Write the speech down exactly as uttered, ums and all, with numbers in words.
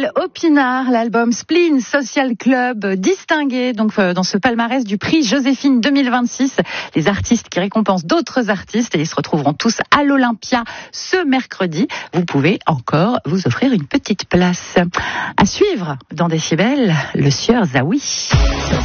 Décibel Opinard, l'album Spleen Social Club, distingué donc dans ce palmarès du prix Joséphine deux mille vingt-six. Les artistes qui récompensent d'autres artistes et ils se retrouveront tous à l'Olympia ce mercredi. Vous pouvez encore vous offrir une petite place. À suivre dans Décibel, le sieur Zawi.